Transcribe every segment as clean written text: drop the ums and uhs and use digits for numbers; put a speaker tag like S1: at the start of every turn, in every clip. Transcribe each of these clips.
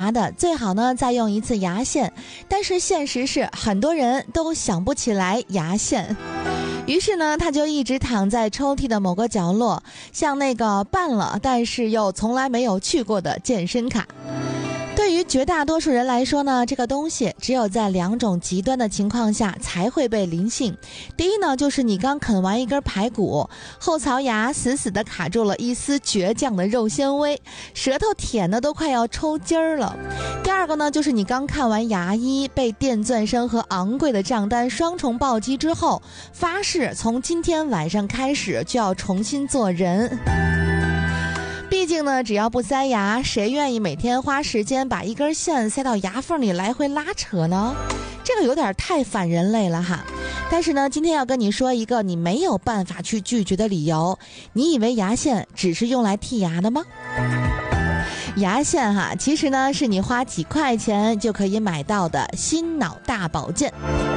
S1: 牙的，最好呢再用一次牙线。但是现实是很多人都想不起来牙线，于是呢他就一直躺在抽屉的某个角落，像那个办了但是又从来没有去过的健身卡。对于绝大多数人来说呢，这个东西只有在2种极端的情况下才会被临幸。第一呢，就是你刚啃完一根排骨，后槽牙死死地卡住了一丝倔强的肉纤维，舌头舔的都快要抽筋儿了。第二个呢，就是你刚看完牙医，被电钻声和昂贵的账单双重暴击之后，发誓从今天晚上开始就要重新做人。毕竟呢，只要不塞牙，谁愿意每天花时间把一根线塞到牙缝里来回拉扯呢？这个有点太反人类了哈。但是呢，今天要跟你说一个你没有办法去拒绝的理由。你以为牙线只是用来剔牙的吗？牙线哈，其实呢是你花几块钱就可以买到的心脑大保健。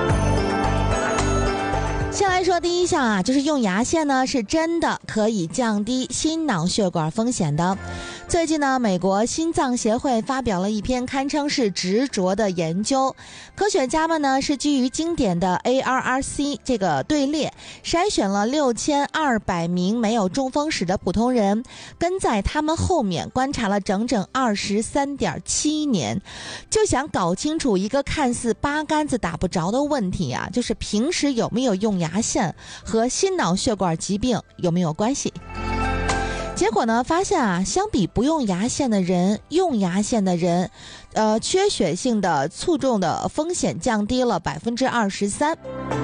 S1: 先来说第一项啊，就是用牙线呢是真的可以降低心脑血管风险的。最近呢，美国心脏协会发表了一篇堪称是执着的研究。科学家们呢是基于经典的 ARRC 这个队列，筛选了6200名没有中风史的普通人，跟在他们后面观察了整整23.7年，就想搞清楚一个看似八竿子打不着的问题啊，就是平时有没有用牙线和心脑血管疾病有没有关系。结果呢，发现啊，相比不用牙线的人，用牙线的人，缺血性的卒中的风险降低了23%，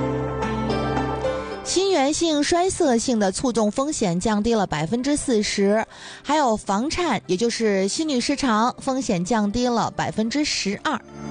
S1: 心源性衰涩性的卒中风险降低了40%，还有房颤，也就是心律失常风险降低了12%。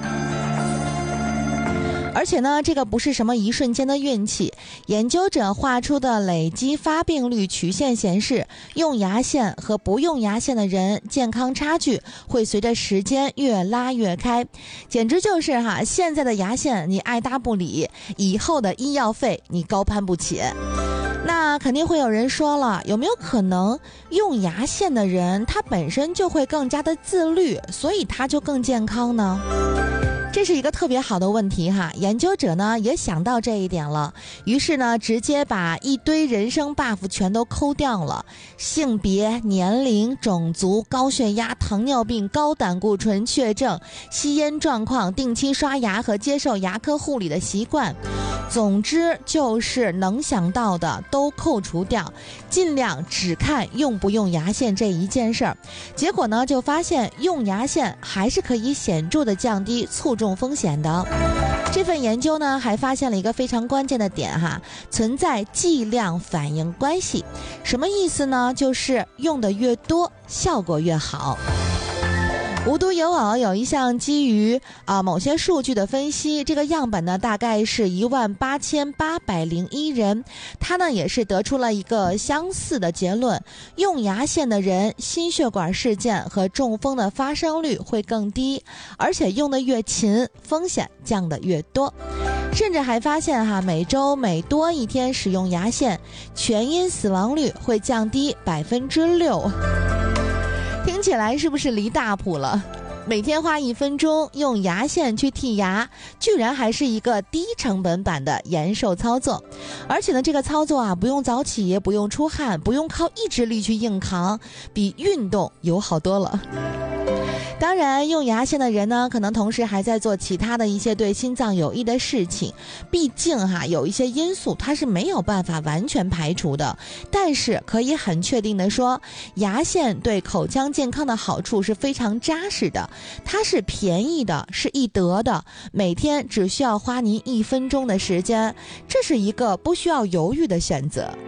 S1: 而且呢，这个不是什么一瞬间的运气。研究者画出的累积发病率曲线显示，用牙线和不用牙线的人健康差距会随着时间越拉越开。简直就是哈，现在的牙线你爱搭不理，以后的医药费你高攀不起。那肯定会有人说了，有没有可能用牙线的人他本身就会更加的自律，所以他就更健康呢？这是一个特别好的问题哈，研究者呢也想到这一点了，于是呢直接把一堆人生 buff 全都抠掉了，性别、年龄、种族、高血压、糖尿病、高胆固醇、确症、吸烟状况、定期刷牙和接受牙科护理的习惯，总之就是能想到的都扣除掉，尽量只看用不用牙线这一件事儿。结果呢就发现用牙线还是可以显著的降低卒中风险的。这份研究呢还发现了一个非常关键的点哈，存在剂量反应关系。什么意思呢？就是用的越多效果越好。无独有偶，有一项基于某些数据的分析，这个样本呢大概是18801人，他呢也是得出了一个相似的结论，用牙线的人心血管事件和中风的发生率会更低，而且用的越勤，风险降得越多。甚至还发现哈，每周每多一天使用牙线，全因死亡率会降低6%。听起来是不是离大谱了？每天花1分钟用牙线去剔牙，居然还是一个低成本版的延寿操作。而且呢，这个操作啊，不用早起，不用出汗，不用靠意志力去硬扛，比运动友好多了。当然，用牙线的人呢，可能同时还在做其他的一些对心脏有益的事情。毕竟哈，有一些因素它是没有办法完全排除的。但是可以很确定的说，牙线对口腔健康的好处是非常扎实的。它是便宜的，是易得的，每天只需要花您1分钟的时间，这是一个不需要犹豫的选择。